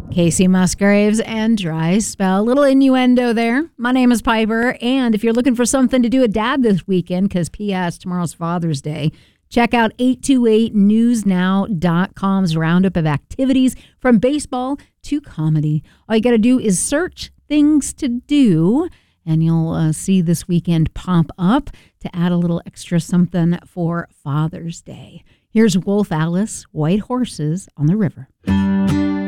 Casey Musgraves and Dry Spell. A little innuendo there. My name is Piper, and if you're looking for something to do with Dad this weekend, because P.S. tomorrow's Father's Day, check out 828newsnow.com's roundup of activities from baseball to comedy. All you got to do is search things to do, and you'll see this weekend pop up to add a little extra something for Father's Day. Here's Wolf Alice, White Horses on the River.